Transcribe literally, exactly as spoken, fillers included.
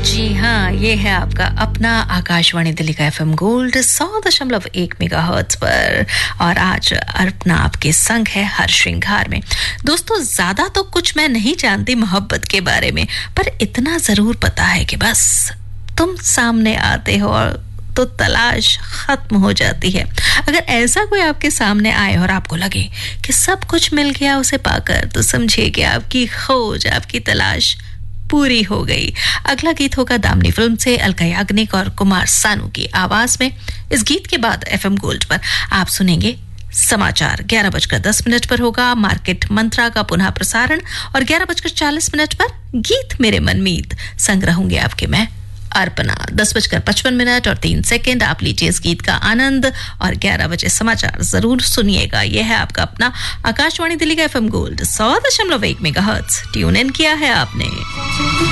जी हाँ, ये है आपका अपना आकाशवाणी दिल्ली का एफएम गोल्ड सौ दशमलव एक मेगाहर्ट्ज पर और आज अर्पणा आपके संग है हर श्रृंगार में। दोस्तों, ज्यादा तो कुछ मैं नहीं जानती मोहब्बत के बारे में, पर इतना जरूर पता है कि बस तुम सामने आते हो और तो तलाश खत्म हो जाती है। अगर ऐसा कोई आपके सामने आए और आपको लगे कि सब कुछ मिल गया उसे पाकर, तो समझिए कि आपकी खोज, आपकी तलाश पूरी हो गई। अगला गीत होगा दामिनी फिल्म से अलका याग्निक और कुमार सानू की आवाज में। इस गीत के बाद एफएम गोल्ड पर आप सुनेंगे समाचार। ग्यारह बजकर दस मिनट पर होगा मार्केट मंत्रा का पुनः प्रसारण और ग्यारह बजकर चालीस मिनट पर गीत मेरे मनमीत। संग रहूंगे आपके मैं अर्पणा। दस बजकर पचपन मिनट और तीन सेकेंड आप लीजिए इस गीत का आनंद और ग्यारह बजे समाचार जरूर सुनिएगा। यह है आपका अपना आकाशवाणी दिल्ली का एफएम गोल्ड सौ दशमलव एक मेगाहर्ट्ज। ट्यून इन किया है आपने।